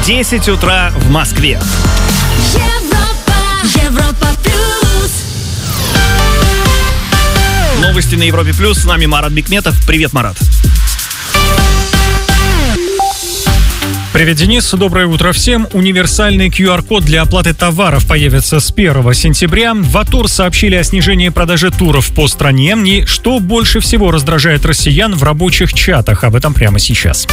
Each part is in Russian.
10 утра в Москве. Европа плюс. Новости на Европе плюс. С нами Марат Бикметов. Привет, Марат. Привет, Денис. Доброе утро всем. Универсальный QR-код для оплаты товаров появится с 1 сентября. В АТОР сообщили о снижении продажи туров по стране. И что больше всего раздражает россиян в рабочих чатах? Об этом прямо сейчас.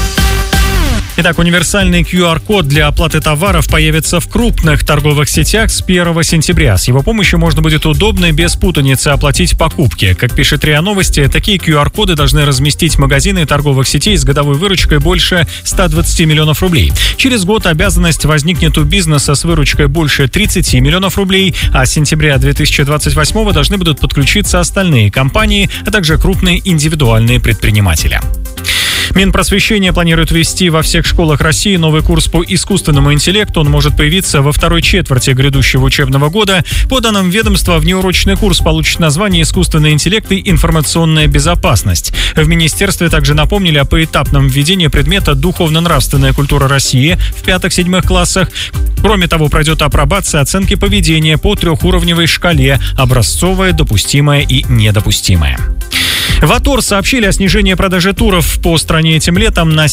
Итак, универсальный QR-код для оплаты товаров появится в крупных торговых сетях с 1 сентября. С его помощью можно будет удобно и без путаницы оплатить покупки. Как пишет РИА Новости, такие QR-коды должны разместить магазины торговых сетей с годовой выручкой больше 120 миллионов рублей. Через год обязанность возникнет у бизнеса с выручкой больше 30 миллионов рублей, а с сентября 2028 должны будут подключиться остальные компании, а также крупные индивидуальные предприниматели. Минпросвещение планирует ввести во всех школах России новый курс по искусственному интеллекту. Он может появиться во второй четверти грядущего учебного года. По данным ведомства, внеурочный курс получит название «Искусственный интеллект и информационная безопасность». В министерстве также напомнили о поэтапном введении предмета «Духовно-нравственная культура России» в 5-7 классах. Кроме того, пройдет апробация оценки поведения по трехуровневой шкале: образцовая, допустимая и недопустимая. В АТОР сообщили о снижении продажи туров по стране этим летом на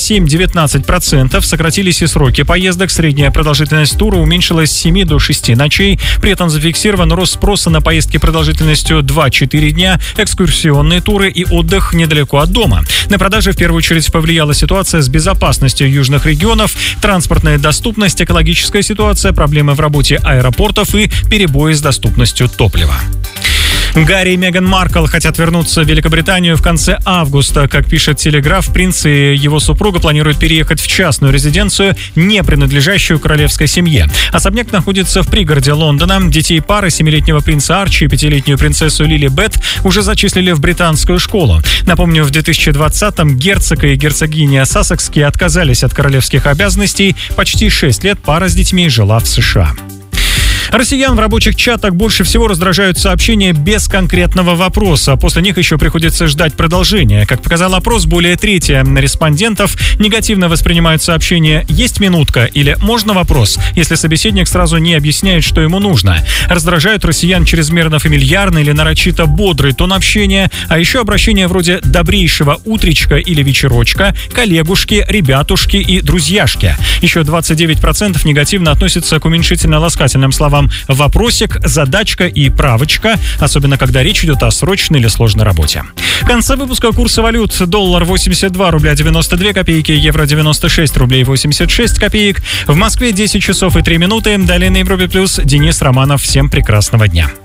7-19%. Сократились и сроки поездок. Средняя продолжительность тура уменьшилась с 7 до 6 ночей. При этом зафиксирован рост спроса на поездки продолжительностью 2-4 дня, экскурсионные туры и отдых недалеко от дома. На продажи в первую очередь повлияла ситуация с безопасностью южных регионов, транспортная доступность, экологическая ситуация, проблемы в работе аэропортов и перебои с доступностью топлива. Гарри и Меган Маркл хотят вернуться в Великобританию в конце августа. Как пишет Телеграф, принц и его супруга планируют переехать в частную резиденцию, не принадлежащую королевской семье. Особняк находится в пригороде Лондона. Детей пары, 7-летнего принца Арчи и 5-летнюю принцессу Лили Бет, уже зачислили в британскую школу. Напомню, в 2020-м герцог и герцогиня Сассекские отказались от королевских обязанностей. Почти 6 лет пара с детьми жила в США. Россиян в рабочих чатах больше всего раздражают сообщения без конкретного вопроса. После них еще приходится ждать продолжения. Как показал опрос, более трети респондентов негативно воспринимают сообщение «Есть минутка» или «Можно вопрос?», если собеседник сразу не объясняет, что ему нужно. Раздражают россиян чрезмерно фамильярный или нарочито бодрый тон общения, а еще обращения вроде «добрейшего утречка» или «вечерочка», «коллегушки», «ребятушки» и «друзьяшки». Еще 29% негативно относятся к уменьшительно-ласкательным словам «вопросик», «задачка» и «правочка», особенно когда речь идет о срочной или сложной работе. В конце выпуска курсы валют: доллар 82 рубля 92 копейки, евро 96 рублей 86 копеек. В Москве 10 часов и 3 минуты. Далее на Европе плюс Денис Романов. Всем прекрасного дня.